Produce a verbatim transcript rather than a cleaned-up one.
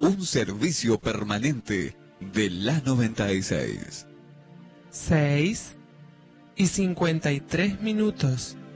un servicio permanente de la noventa y seis. Seis y cincuenta y tres minutos.